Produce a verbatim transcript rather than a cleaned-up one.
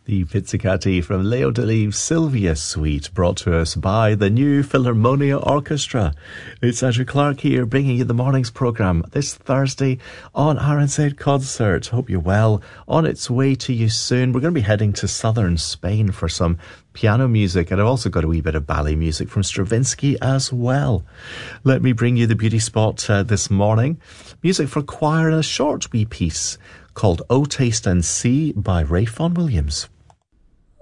The Pizzicati from Leo Delibes' Sylvia Suite, brought to us by the New Philharmonia Orchestra. It's Andrew Clark here, bringing you the morning's programme this Thursday on R N Z Concert. Hope you're well. On its way to you soon. We're going to be heading to southern Spain for some piano music, and I've also got a wee bit of ballet music from Stravinsky as well. Let me bring you the beauty spot uh, this morning. Music for choir and a short wee piece called O Taste and See by Ray Vaughan Williams.